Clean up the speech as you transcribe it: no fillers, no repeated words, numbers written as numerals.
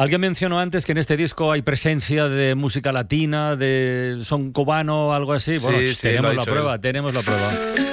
Alguien mencionó antes que en este disco hay presencia de música latina, de son cubano, algo así. Bueno, Sí, tenemos la lo ha dicho prueba, él. tenemos la prueba.